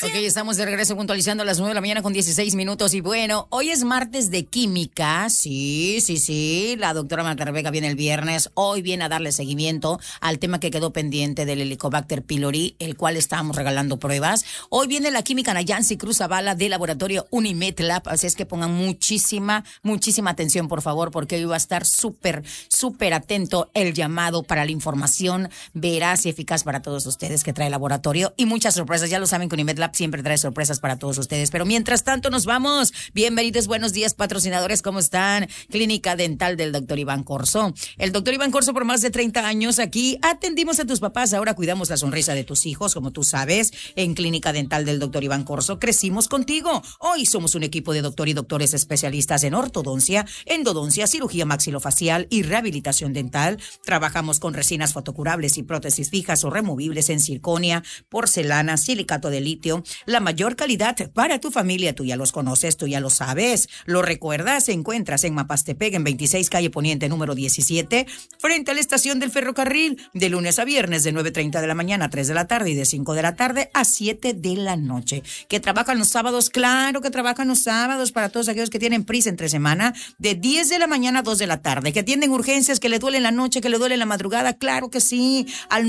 Ok, estamos de regreso puntualizando a las 9 de la mañana con 16 minutos. Y bueno, hoy es martes de química. Sí. La doctora Marta Rebeca viene el viernes. Hoy viene a darle seguimiento al tema que quedó pendiente del Helicobacter pylori, el cual estábamos regalando pruebas. Hoy viene la química Nayansi Cruz Zavala del laboratorio Unimed Lab. Así es que pongan muchísima atención, por favor, porque hoy va a estar súper atento el llamado para la información veraz y eficaz para todos ustedes que trae el laboratorio. Y muchas sorpresas. Ya lo saben que Unimed Lab siempre trae sorpresas para todos ustedes. Pero mientras tanto nos vamos. Bienvenidos, buenos días, patrocinadores. ¿Cómo están? Clínica Dental del Dr. Iván Corso. El Dr. Iván Corso, por más de 30 años aquí atendimos a tus papás. Ahora cuidamos la sonrisa de tus hijos, como tú sabes. En Clínica Dental del Dr. Iván Corso crecimos contigo. Hoy somos un equipo de doctor y doctores especialistas en ortodoncia, endodoncia, cirugía maxilofacial y rehabilitación dental. Trabajamos con resinas fotocurables y prótesis fijas o removibles en circonia, porcelana, silicato de litio, la mayor calidad para tu familia. Tú ya los conoces, tú ya lo sabes. ¿Lo recuerdas? Encuentras en Mapastepec, en 26 calle Poniente, número 17, frente a la estación del ferrocarril, de lunes a viernes, de 9:30 de la mañana a 3 de la tarde y de 5 de la tarde a 7 de la noche. ¿Que trabajan los sábados? Claro que trabajan los sábados para todos aquellos que tienen prisa entre semana, de 10 de la mañana a 2 de la tarde. ¿Que atienden urgencias, que le duele en la noche, que le duele en la madrugada? Claro que sí, al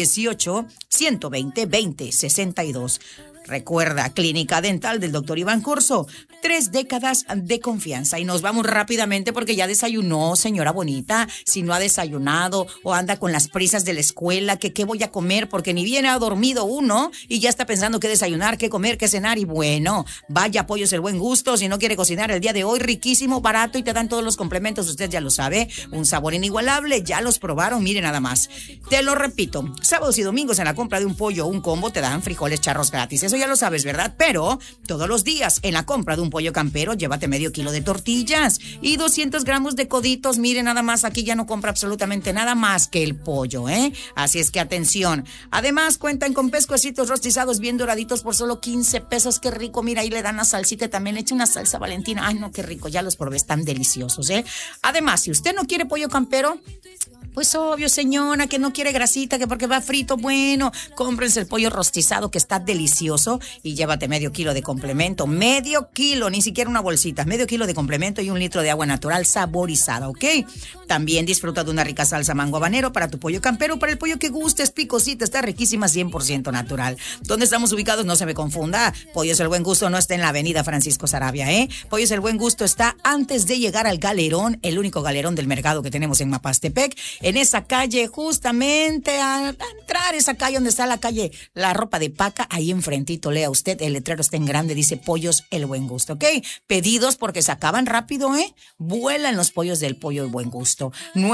918-120-2062. Recuerda, Clínica Dental del Dr. Iván Corso, 3 décadas de confianza. Y nos vamos rápidamente porque ya desayunó, señora bonita. Si no ha desayunado o anda con las prisas de la escuela, que qué voy a comer, porque ni bien ha dormido uno y ya está pensando qué desayunar, qué comer, qué cenar. Y bueno, vaya Pollos El Buen Gusto. Si no quiere cocinar el día de hoy, riquísimo, barato y te dan todos los complementos. Usted ya lo sabe, un sabor inigualable. Ya los probaron, mire nada más. Te lo repito, sábados y domingos en la compra de un pollo o un combo te dan frijoles charros gratis. Eso ya lo sabes, ¿verdad? Pero todos los días en la compra de un pollo campero, llévate medio kilo de tortillas y 200 gramos de coditos. Mire nada más, aquí ya no compra absolutamente nada más que el pollo, ¿eh? Así es que atención. Además, cuentan con pescuecitos rostizados bien doraditos por solo 15 pesos. Qué rico. Mira, ahí le dan la salsita, también le echa una salsa Valentina. Ay, no, qué rico. Ya los probé, están deliciosos, ¿eh? Además, si usted no quiere pollo campero, pues obvio, señora, que no quiere grasita, que porque va frito, bueno, cómprense el pollo rostizado que está delicioso y llévate medio kilo de complemento, medio kilo, ni siquiera una bolsita, medio kilo de complemento y 1 litro de agua natural saborizada, ¿ok? También disfruta de una rica salsa mango habanero para tu pollo campero, para el pollo que gustes, picosita, está riquísima, 100% natural. ¿Dónde estamos ubicados? No se me confunda, Pollos El Buen Gusto no está en la avenida Francisco Sarabia, ¿eh? Pollos El Buen Gusto está antes de llegar al galerón, el único galerón del mercado que tenemos en Mapastepec, en esa calle, justamente a entrar esa calle donde está la calle La Ropa de Paca, ahí enfrentito, lea usted, el letrero está en grande, dice Pollos El Buen Gusto, ¿ok? Pedidos porque se acaban rápido, ¿eh? Vuelan los pollos del Pollo El Buen Gusto.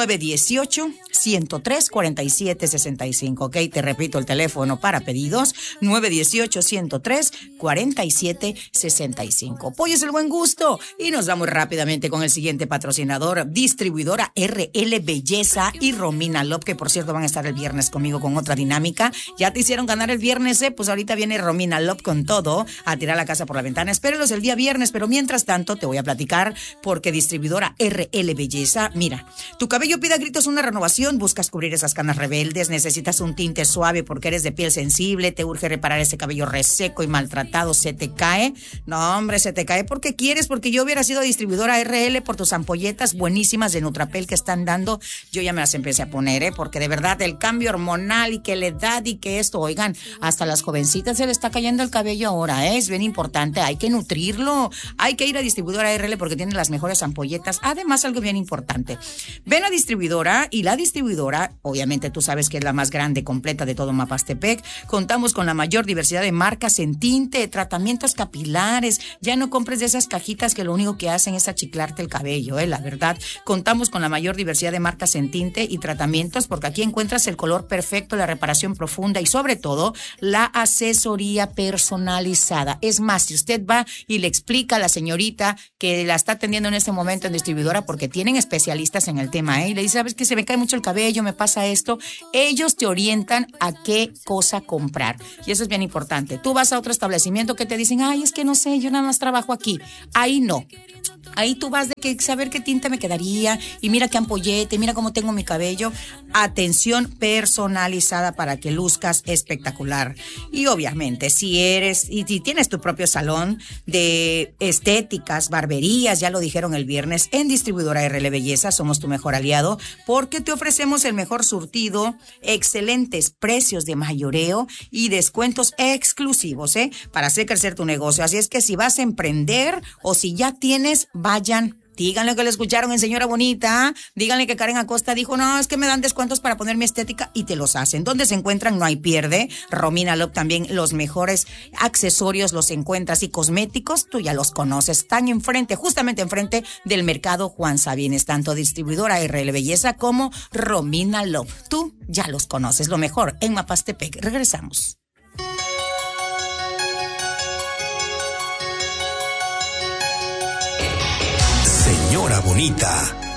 918-103-4765, ¿ok? Te repito el teléfono para pedidos, 918-103-4765. Pollos El Buen Gusto. Y nos vamos rápidamente con el siguiente patrocinador, distribuidora RL Belleza y Romina Lop, que por cierto van a estar el viernes conmigo con otra dinámica. Ya te hicieron ganar el viernes, pues ahorita viene Romina Lop con todo a tirar la casa por la ventana. Espérenlos el día viernes, pero mientras tanto te voy a platicar porque distribuidora RL Belleza, mira, tu cabello pide a gritos una renovación, buscas cubrir esas canas rebeldes, necesitas un tinte suave porque eres de piel sensible, te urge reparar ese cabello reseco y maltratado, se te cae. No, hombre, se te cae porque quieres, porque yo hubiera sido distribuidora RL por tus ampolletas buenísimas de Nutrapel que están dando. Yo ya me las empecé a poner, porque de verdad el cambio hormonal y que la edad y que esto, oigan, hasta las jovencitas se le está cayendo el cabello ahora, es bien importante, hay que nutrirlo, hay que ir a distribuidora RL porque tiene las mejores ampolletas. Además, algo bien importante, ven a distribuidora y la distribuidora, obviamente tú sabes que es la más grande, completa de todo Mapastepec, contamos con la mayor diversidad de marcas en tinte, tratamientos capilares, ya no compres de esas cajitas que lo único que hacen es achiclarte el cabello, la verdad, contamos con la mayor diversidad de marcas en tinte y tratamientos, porque aquí encuentras el color perfecto, la reparación profunda y sobre todo la asesoría personalizada. Es más, si usted va y le explica a la señorita que la está atendiendo en este momento en distribuidora, porque tienen especialistas en el tema, y le dice, sabes que se me cae mucho el cabello, me pasa esto, ellos te orientan a qué cosa comprar y eso es bien importante. Tú vas a otro establecimiento que te dicen, ay, es que no sé, yo nada más trabajo aquí. Ahí no. Ahí tú vas de que saber qué tinta me quedaría y mira qué ampollete, mira cómo tengo mi cabello. Atención personalizada para que luzcas espectacular. Y obviamente, si tienes tu propio salón de estéticas, barberías, ya lo dijeron el viernes, en Distribuidora RL Belleza somos tu mejor aliado porque te ofrecemos el mejor surtido, excelentes precios de mayoreo y descuentos exclusivos, para hacer crecer tu negocio. Así es que si vas a emprender o si ya tienes, vayan. Díganle que lo escucharon en Señora Bonita. Díganle que Karen Acosta dijo, no, es que me dan descuentos para poner mi estética y te los hacen. ¿Dónde se encuentran? No hay pierde. Romina Love también, los mejores accesorios los encuentras y cosméticos, tú ya los conoces. Están enfrente, justamente enfrente del mercado Juan Sabines, tanto Distribuidora RL Belleza como Romina Love. Tú ya los conoces, lo mejor en Mapastepec. Regresamos. Señora Bonita.